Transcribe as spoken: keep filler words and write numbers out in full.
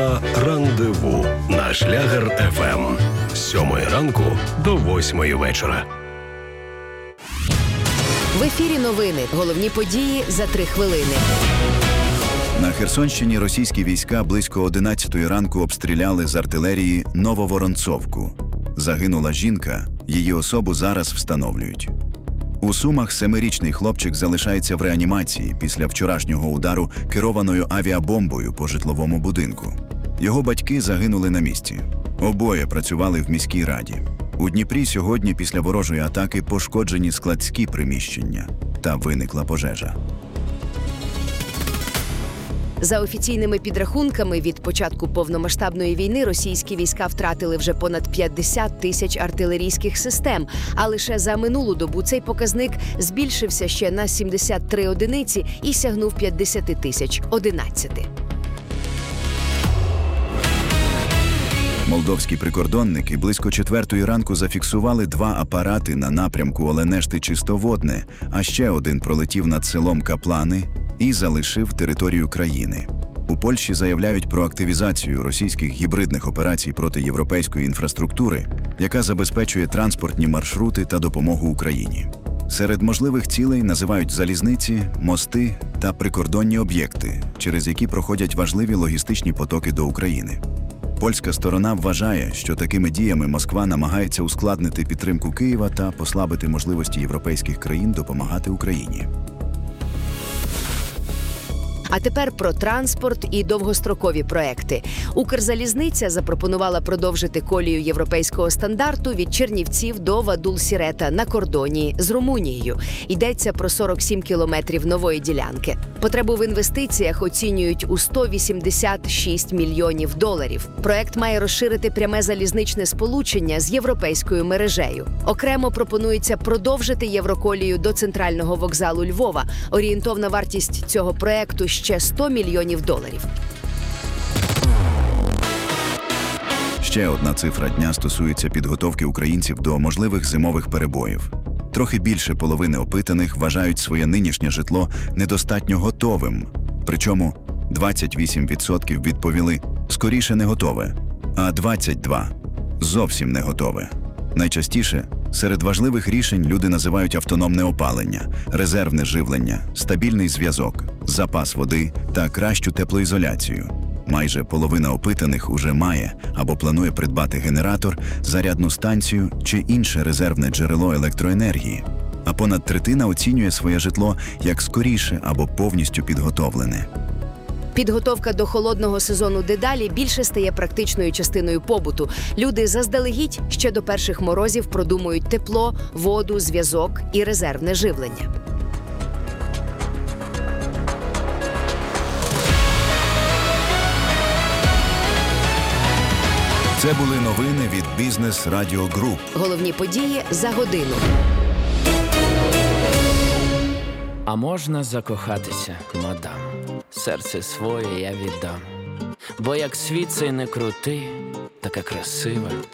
Рандеву на Шлягер еф ем з сьомої ранку до восьмої вечора. В ефірі новини. Головні події за три хвилини. На Херсонщині російські війська близько одинадцятої ранку обстріляли з артилерії Нововоронцовку. Загинула жінка, її особу зараз встановлюють. У Сумах семирічний хлопчик залишається в реанімації після вчорашнього удару керованою авіабомбою по житловому будинку. Його батьки загинули на місці. Обоє працювали в міській раді. У Дніпрі сьогодні після ворожої атаки пошкоджені складські приміщення та виникла пожежа. За офіційними підрахунками, від початку повномасштабної війни російські війська втратили вже понад п'ятдесят тисяч артилерійських систем, а лише за минулу добу цей показник збільшився ще на сімдесят три одиниці і сягнув п'ятдесят тисяч одинадцять. Молдовські прикордонники близько четвертої ранку зафіксували два апарати на напрямку Оленешти-Чистоводне, а ще один пролетів над селом Каплани і залишив територію країни. У Польщі заявляють про активізацію російських гібридних операцій проти європейської інфраструктури, яка забезпечує транспортні маршрути та допомогу Україні. Серед можливих цілей називають залізниці, мости та прикордонні об'єкти, через які проходять важливі логістичні потоки до України. Польська сторона вважає, що такими діями Москва намагається ускладнити підтримку Києва та послабити можливості європейських країн допомагати Україні. А тепер про транспорт і довгострокові проекти. Укрзалізниця запропонувала продовжити колію європейського стандарту від Чернівців до Вадул-Сірета на кордоні з Румунією. Йдеться про сорок сім кілометрів нової ділянки. Потребу в інвестиціях оцінюють у сто вісімдесят шість мільйонів доларів. Проект має розширити пряме залізничне сполучення з європейською мережею. Окремо пропонується продовжити євроколію до центрального вокзалу Львова. Орієнтовна вартість цього проекту – ще сто мільйонів доларів. Ще одна цифра дня стосується підготовки українців до можливих зимових перебоїв. Трохи більше половини опитаних вважають своє нинішнє житло недостатньо готовим. Причому двадцять вісім відсотків відповіли «скоріше не готове», а двадцять два відсотки «зовсім не готове». Найчастіше серед важливих рішень люди називають автономне опалення, резервне живлення, стабільний зв'язок, запас води та кращу теплоізоляцію. Майже половина опитаних уже має або планує придбати генератор, зарядну станцію чи інше резервне джерело електроенергії. А понад третина оцінює своє житло як скоріше або повністю підготовлене. Підготовка до холодного сезону дедалі більше стає практичною частиною побуту. Люди заздалегідь ще до перших морозів продумують тепло, воду, зв'язок і резервне живлення. Це були новини від Бізнес Радіо Груп. Головні події за годину. А можна закохатися, мадам? Серце своє я віддам. Бо як світ цей не крути, така красива,